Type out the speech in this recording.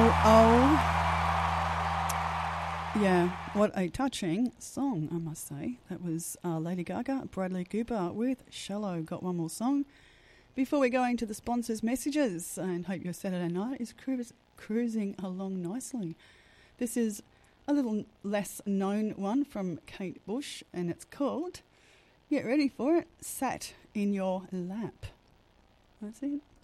Yeah, what a touching song, I must say. That was Lady Gaga, Bradley Cooper with Shallow. Got one more song before we're going to the sponsors' messages, and hope your Saturday night is cruising along nicely. This is a little less known one from Kate Bush, and it's called, get ready for it, Sat in Your Lap. That's it.